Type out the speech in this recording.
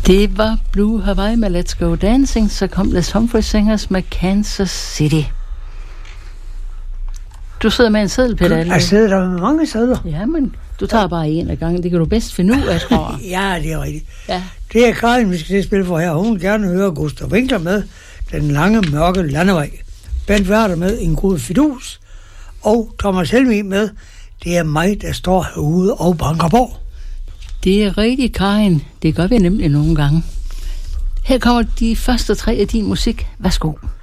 Det var Blue Hawaii med Let's Go Dancing. Så kom Les Humphrey Singers med Kansas City. Du sidder med en seddel, Peter. Jeg sidder der med mange sedler. Ja, men du tager bare en af gangen. Det kan du bedst finde ud af, tror jeg. Ja, det er rigtigt. Ja. Det er Karin, vi skal til at spille for her. Hun vil gerne høre Gustav Winkler med Den lange, mørke landevej. Bent Werther med En god fidus. Og Thomas Helmig med Det er mig, der står herude og banker på. Det er rigtigt, Karin. Det gør vi nemlig nogle gange. Her kommer de første 3 af din musik. Værsgo.